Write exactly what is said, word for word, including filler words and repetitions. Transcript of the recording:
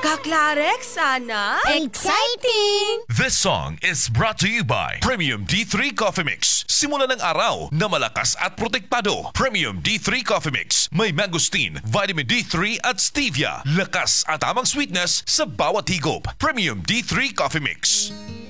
Kaklarek, sana? Exciting! This song is brought to you by Premium D three Coffee Mix. Simula ng araw na malakas at protektado. Premium D three Coffee Mix. May mangosteen, vitamin D three at stevia. Lakas at tamang sweetness sa bawat higop. Premium D three Coffee Mix.